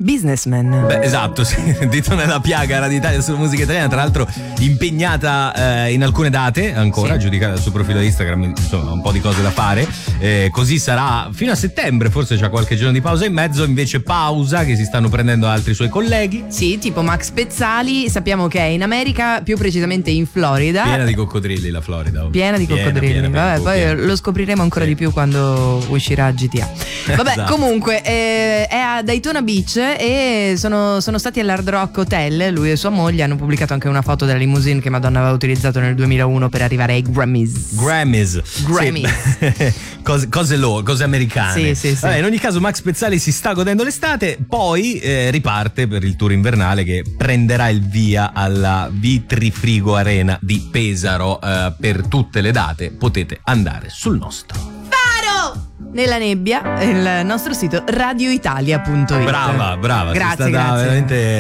Businessman. Beh, esatto, sì. Dito nella piaga Radio Italia sulla musica italiana, tra l'altro impegnata in alcune date ancora, giudicata dal suo profilo Instagram, insomma un po' di cose da fare, così sarà fino a settembre, forse c'è qualche giorno di pausa in mezzo, invece pausa che si stanno prendendo altri suoi colleghi. Sì, tipo Max Pezzali, sappiamo che è in America, più precisamente in Florida. Piena di coccodrilli la Florida. Ovvio. Piena di coccodrilli. Vabbè, poi lo scopriremo ancora di più quando uscirà GTA. Vabbè, Esatto. Comunque è a Daytona Beach e sono stati all'Hard Rock Hotel. Lui e sua moglie hanno pubblicato anche una foto della limousine che Madonna aveva utilizzato nel 2001 per arrivare ai Grammys. Sì. cose americane. Sì. Vabbè, in ogni caso Max Pezzali si sta godendo l'estate, poi riparte per il tour invernale che prenderà il via alla Vitrifrigo Arena di Pesaro. Per tutte le date potete andare sul nostro Faro nella nebbia, il nostro sito radioitalia.it. Brava, Grazie, sei stata veramente